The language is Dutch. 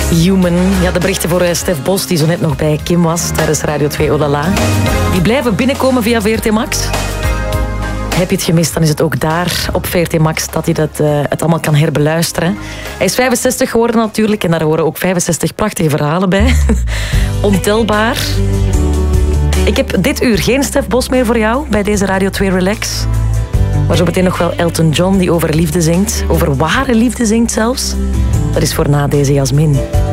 Human. Ja, de berichten voor Stef Bos, die zo net nog bij Kim was tijdens Radio 2 Olala. Die blijven binnenkomen via VRT Max. Heb je het gemist, dan is het ook daar op VRT Max dat hij het allemaal kan herbeluisteren. Hij is 65 geworden natuurlijk en daar horen ook 65 prachtige verhalen bij. Ontelbaar. Ik heb dit uur geen Stef Bos meer voor jou bij deze Radio 2 Relax. Maar zo meteen nog wel Elton John die over liefde zingt. Over ware liefde zingt zelfs. Dat is voor na deze Jasmin.